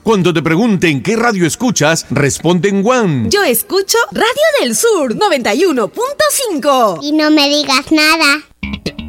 Cuando te pregunten qué radio escuchas, responde en One. Yo escucho Radio del Sur 91.5. Y no me digas nada.